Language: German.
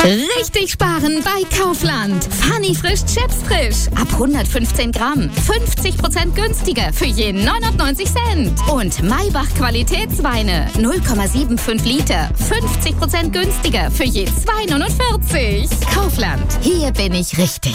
Richtig sparen bei Kaufland. Funny frisch Chips frisch. Ab 115 Gramm. 50% günstiger für je 99 Cent. Und Maybach Qualitätsweine. 0,75 Liter. 50% günstiger für je 2,49. Kaufland. Hier bin ich richtig.